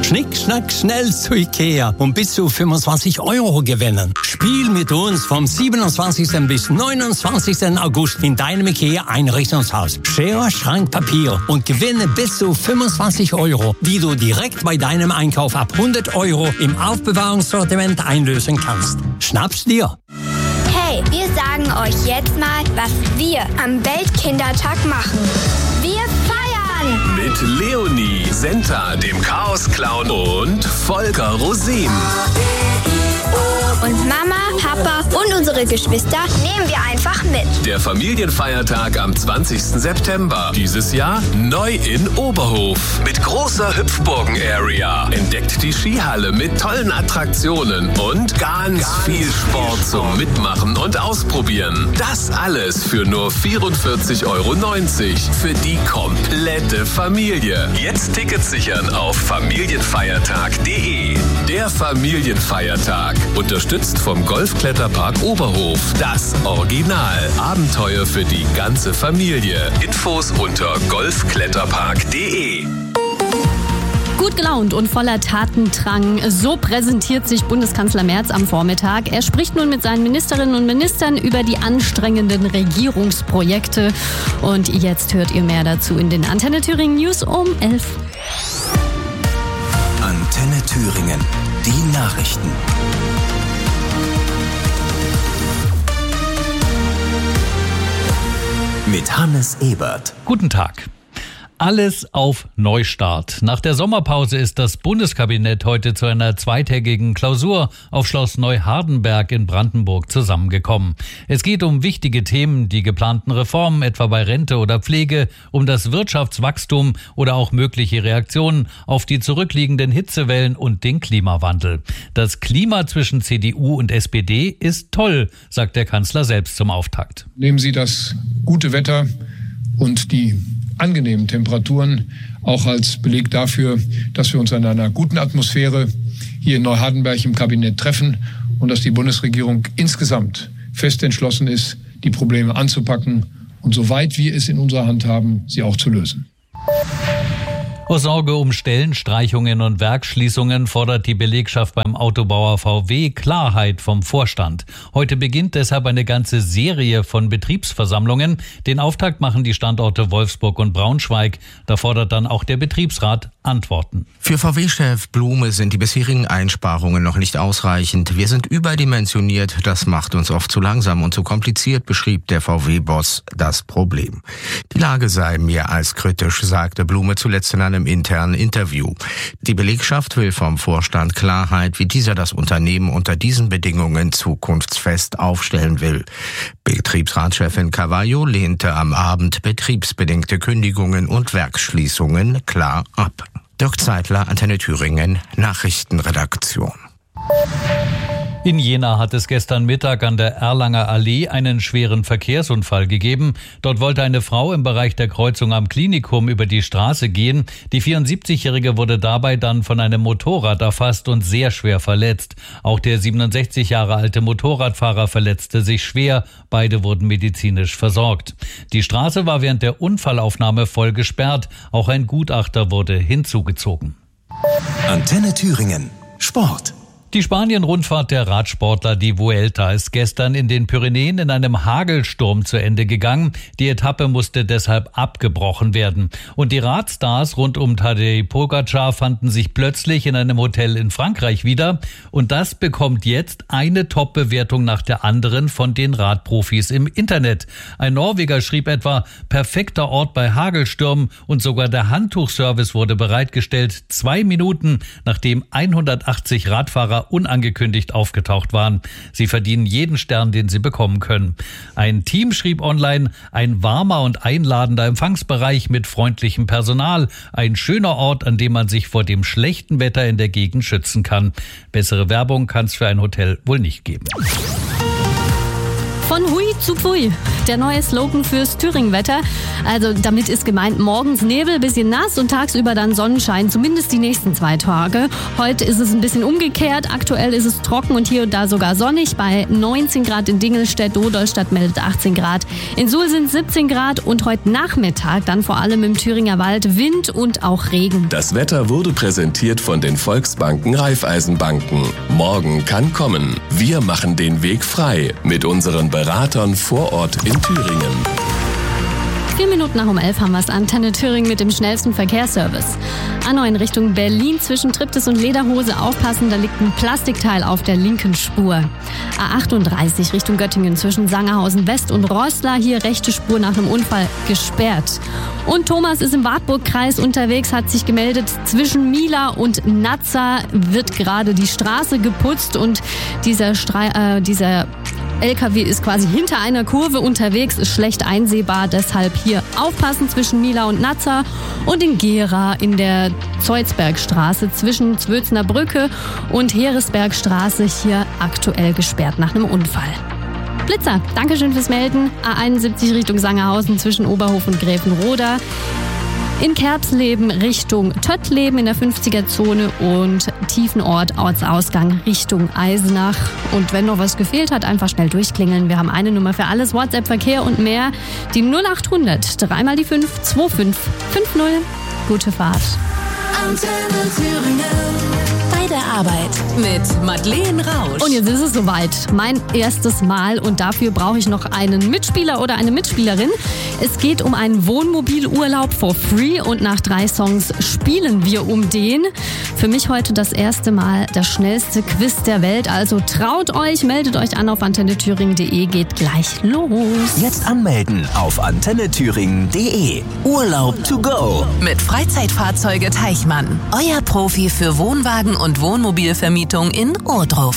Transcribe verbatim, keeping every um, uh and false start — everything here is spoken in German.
Schnick, schnack, schnell zu Ikea und bis zu fünfundzwanzig Euro gewinnen. Spiel mit uns vom siebenundzwanzigsten bis neunundzwanzigsten August in deinem Ikea-Einrichtungshaus. Schere, Schrank, Papier und gewinne bis zu fünfundzwanzig Euro, die du direkt bei deinem Einkauf ab hundert Euro im Aufbewahrungssortiment einlösen kannst. Schnapp's dir! Hey, wir sagen euch jetzt mal, was wir am Weltkindertag machen. Wir feiern! Mit Leonie, Senta, dem Chaos-Clown und Volker Rosin. Und Mama, Papa und unsere Geschwister nehmen wir einfach mit. Der Familienfeiertag am zwanzigsten September. Dieses Jahr neu in Oberhof. Mit großer Hüpfburgen-Area. Entdeckt die Skihalle mit tollen Attraktionen und ganz, ganz viel Sport zum Mitmachen und Ausprobieren. Das alles für nur vierundvierzig Euro neunzig für die komplette Familie. Jetzt Tickets sichern auf familienfeiertag punkt de. Der Familienfeiertag. Unterstützt vom Golfkletterpark Oberhof. Das Original. Abenteuer für die ganze Familie. Infos unter golfkletterpark punkt de. Gut gelaunt und voller Tatendrang, so präsentiert sich Bundeskanzler Merz am Vormittag. Er spricht nun mit seinen Ministerinnen und Ministern über die anstrengenden Regierungsprojekte. Und jetzt hört ihr mehr dazu in den Antenne Thüringen News um elf. Antenne Thüringen, die Nachrichten. Mit Hannes Ebert. Guten Tag. Alles auf Neustart. Nach der Sommerpause ist das Bundeskabinett heute zu einer zweitägigen Klausur auf Schloss Neuhardenberg in Brandenburg zusammengekommen. Es geht um wichtige Themen, die geplanten Reformen, etwa bei Rente oder Pflege, um das Wirtschaftswachstum oder auch mögliche Reaktionen auf die zurückliegenden Hitzewellen und den Klimawandel. Das Klima zwischen C D U und S P D ist toll, sagt der Kanzler selbst zum Auftakt. Nehmen Sie das gute Wetter und die angenehmen Temperaturen auch als Beleg dafür, dass wir uns in einer guten Atmosphäre hier in Neuhardenberg im Kabinett treffen und dass die Bundesregierung insgesamt fest entschlossen ist, die Probleme anzupacken und soweit wir es in unserer Hand haben, sie auch zu lösen. Aus Sorge um Stellenstreichungen und Werksschließungen fordert die Belegschaft beim Autobauer V W Klarheit vom Vorstand. Heute beginnt deshalb eine ganze Serie von Betriebsversammlungen. Den Auftakt machen die Standorte Wolfsburg und Braunschweig. Da fordert dann auch der Betriebsrat Antworten. Für V W-Chef Blume sind die bisherigen Einsparungen noch nicht ausreichend. Wir sind überdimensioniert, das macht uns oft zu langsam und zu kompliziert, beschrieb der V W-Boss das Problem. Die Lage sei mehr als kritisch, sagte Blume zuletzt in einem im internen Interview. Die Belegschaft will vom Vorstand Klarheit, wie dieser das Unternehmen unter diesen Bedingungen zukunftsfest aufstellen will. Betriebsratschefin Cavallo lehnte am Abend betriebsbedingte Kündigungen und Werksschließungen klar ab. Dirk Zeitler, Antenne Thüringen, Nachrichtenredaktion. In Jena hat es gestern Mittag an der Erlanger Allee einen schweren Verkehrsunfall gegeben. Dort wollte eine Frau im Bereich der Kreuzung am Klinikum über die Straße gehen. Die vierundsiebzigjährige wurde dabei dann von einem Motorrad erfasst und sehr schwer verletzt. Auch der siebenundsechzig Jahre alte Motorradfahrer verletzte sich schwer. Beide wurden medizinisch versorgt. Die Straße war während der Unfallaufnahme voll gesperrt. Auch ein Gutachter wurde hinzugezogen. Antenne Thüringen. Sport. Die Spanien-Rundfahrt der Radsportler, die Vuelta, ist gestern in den Pyrenäen in einem Hagelsturm zu Ende gegangen. Die Etappe musste deshalb abgebrochen werden. Und die Radstars rund um Tadej Pogačar fanden sich plötzlich in einem Hotel in Frankreich wieder. Und das bekommt jetzt eine Top-Bewertung nach der anderen von den Radprofis im Internet. Ein Norweger schrieb etwa, perfekter Ort bei Hagelstürmen, und sogar der Handtuchservice wurde bereitgestellt, zwei Minuten nachdem hundertachtzig Radfahrer unangekündigt aufgetaucht waren. Sie verdienen jeden Stern, den sie bekommen können. Ein Team schrieb online, ein warmer und einladender Empfangsbereich mit freundlichem Personal, ein schöner Ort, an dem man sich vor dem schlechten Wetter in der Gegend schützen kann. Bessere Werbung kann es für ein Hotel wohl nicht geben. Von Hui zu Pfui. Der neue Slogan fürs Thüringen-Wetter. Also damit ist gemeint, morgens Nebel, bisschen nass und tagsüber dann Sonnenschein, zumindest die nächsten zwei Tage. Heute ist es ein bisschen umgekehrt. Aktuell ist es trocken und hier und da sogar sonnig. Bei neunzehn Grad in Dingelstedt, Rudolstadt meldet achtzehn Grad. In Suhl sind siebzehn Grad und heute Nachmittag dann vor allem im Thüringer Wald Wind und auch Regen. Das Wetter wurde präsentiert von den Volksbanken Raiffeisenbanken. Morgen kann kommen. Wir machen den Weg frei mit unseren Beratern vor Ort in Thüringen. Vier Minuten nach um elf haben wir es. Antenne Thüringen mit dem schnellsten Verkehrsservice. Anno in Richtung Berlin zwischen Triptis und Lederhose. Aufpassen, da liegt ein Plastikteil auf der linken Spur. A achtunddreißig Richtung Göttingen zwischen Sangerhausen West und Roßla. Hier rechte Spur nach einem Unfall gesperrt. Und Thomas ist im Wartburg-Kreis unterwegs, hat sich gemeldet. Zwischen Mila und Nazza wird gerade die Straße geputzt und dieser, Stre- äh, dieser L K W ist quasi hinter einer Kurve unterwegs, ist schlecht einsehbar, deshalb hier aufpassen zwischen Mila und Nazza und in Gera in der Zeuzbergstraße zwischen Zwölzner Brücke und Heeresbergstraße hier aktuell gesperrt nach einem Unfall. Blitzer, Dankeschön fürs Melden. A einundsiebzig Richtung Sangerhausen zwischen Oberhof und Gräfenroda. In Kerbsleben Richtung Töttleben in der fünfziger-Zone und Tiefenort Ortsausgang Richtung Eisenach. Und wenn noch was gefehlt hat, einfach schnell durchklingeln. Wir haben eine Nummer für alles, WhatsApp, Verkehr und mehr. Die null achthundert, dreimal die fünf, zwei fünf fünf null. Gute Fahrt. Antenne Thüringen. Bei der Arbeit mit Madeleine Rausch. Und jetzt ist es soweit. Mein erstes Mal und dafür brauche ich noch einen Mitspieler oder eine Mitspielerin. Es geht um einen Wohnmobilurlaub for free und nach drei Songs spielen wir um den. Für mich heute das erste Mal das schnellste Quiz der Welt. Also traut euch, meldet euch an auf antenne thüringen punkt de, geht gleich los. Jetzt anmelden auf antenne thüringen punkt de. Urlaub to go. Mit Freizeitfahrzeuge Teichmann. Euer Profi für Wohnwagen und Wohnmobilvermietung in Ohrdruf.